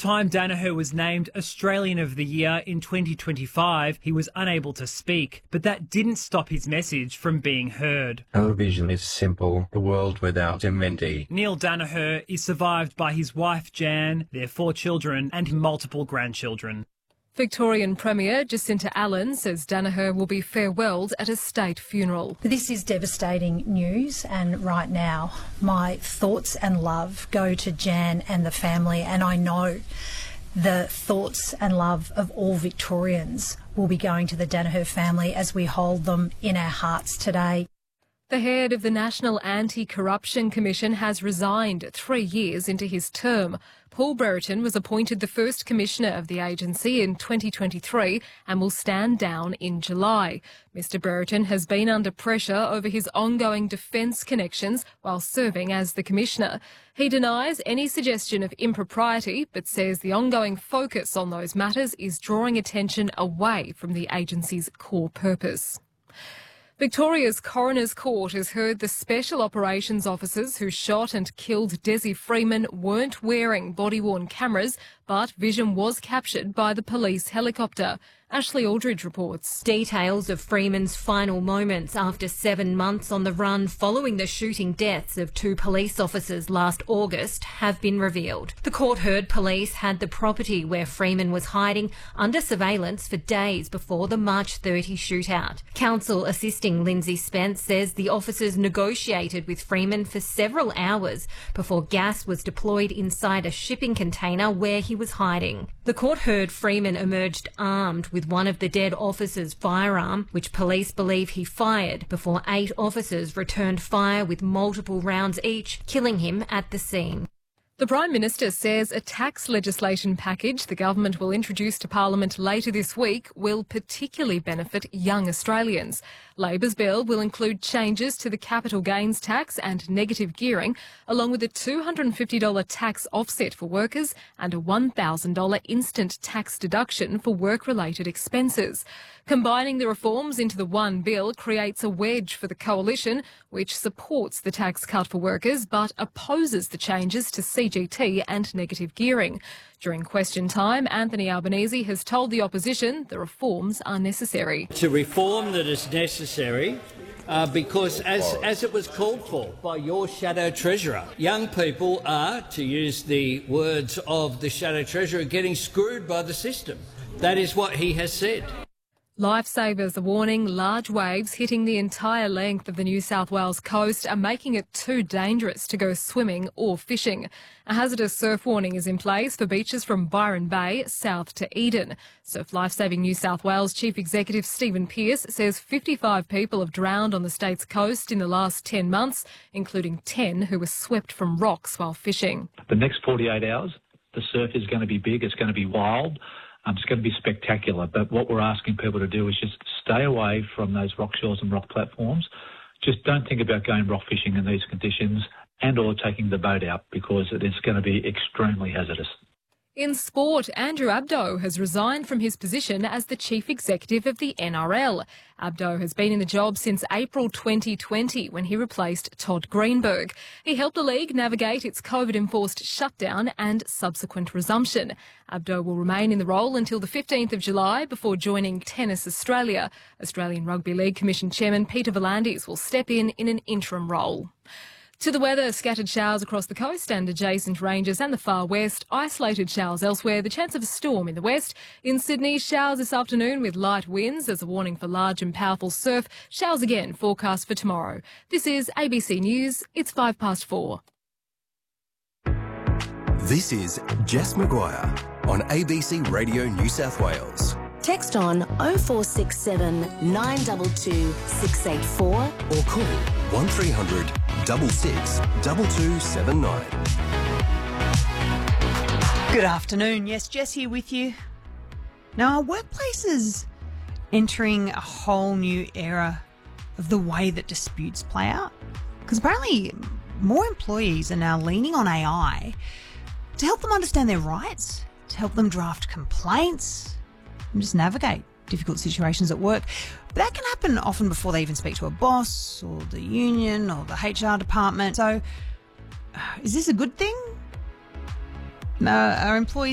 time Danaher was named Australian of the Year in 2025, he was unable to speak, but that didn't stop his message from being heard. Our vision is simple, a world without Mendy. Neil Danaher is survived by his wife Jan, their 4 children and multiple grandchildren. Victorian Premier Jacinta Allen says Danaher will be farewelled at a state funeral. This is devastating news, and right now my thoughts and love go to Jan and the family, and I know the thoughts and love of all Victorians will be going to the Danaher family as we hold them in our hearts today. The head of the National Anti-Corruption Commission has resigned 3 years into his term. Paul Brereton was appointed the first commissioner of the agency in 2023 and will stand down in July. Mr Brereton has been under pressure over his ongoing defence connections while serving as the commissioner. He denies any suggestion of impropriety but says the ongoing focus on those matters is drawing attention away from the agency's core purpose. Victoria's Coroner's Court has heard the special operations officers who shot and killed Desi Freeman weren't wearing body-worn cameras, but vision was captured by the police helicopter. Ashley Aldridge reports. Details of Freeman's final moments after 7 months on the run following the shooting deaths of 2 police officers last August have been revealed. The court heard police had the property where Freeman was hiding under surveillance for days before the March 30 shootout. Counsel assisting Lindsay Spence says the officers negotiated with Freeman for several hours before gas was deployed inside a shipping container where he was hiding. The court heard Freeman emerged armed with one of the dead officers' firearm, which police believe he fired before 8 officers returned fire with multiple rounds each, killing him at the scene. The Prime Minister says a tax legislation package the government will introduce to Parliament later this week will particularly benefit young Australians. Labor's bill will include changes to the capital gains tax and negative gearing, along with a $250 tax offset for workers and a $1,000 instant tax deduction for work-related expenses. Combining the reforms into the one bill creates a wedge for the coalition, which supports the tax cut for workers but opposes the changes to CGT and negative gearing. During question time, Anthony Albanese has told the opposition the reforms are necessary. It's a reform that is necessary because, as it was called for by your Shadow Treasurer, young people are, to use the words of the Shadow Treasurer, getting screwed by the system. That is what he has said. Lifesavers are warning large waves hitting the entire length of the New South Wales coast are making it too dangerous to go swimming or fishing. A hazardous surf warning is in place for beaches from Byron Bay south to Eden. Surf Lifesaving New South Wales Chief Executive Stephen Pearce says 55 people have drowned on the state's coast in the last 10 months, including 10 who were swept from rocks while fishing. The next 48 hours, the surf is going to be big, it's going to be wild. It's going to be spectacular, but what we're asking people to do is just stay away from those rock shores and rock platforms. Just don't think about going rock fishing in these conditions and or taking the boat out because it is going to be extremely hazardous. In sport, Andrew Abdo has resigned from his position as the Chief Executive of the NRL. Abdo has been in the job since April 2020 when he replaced Todd Greenberg. He helped the league navigate its COVID-enforced shutdown and subsequent resumption. Abdo will remain in the role until the 15th of July before joining Tennis Australia. Australian Rugby League Commission Chairman Peter V'landys will step in an interim role. To the weather, scattered showers across the coast and adjacent ranges and the far west, isolated showers elsewhere, the chance of a storm in the west. In Sydney, showers this afternoon with light winds as a warning for large and powerful surf. Showers again forecast for tomorrow. This is ABC News. It's 4:05. This is Jess Maguire on ABC Radio New South Wales. Text on 0467 922 684 or call 1300 66 2279. Good afternoon. Yes, Jess here with you. Now, our workplace is entering a whole new era of the way that disputes play out. Because apparently more employees are now leaning on AI to help them understand their rights, to help them draft complaints, and just navigate difficult situations at work. But that can happen often before they even speak to a boss or the union or the HR department. So is this a good thing? Are employees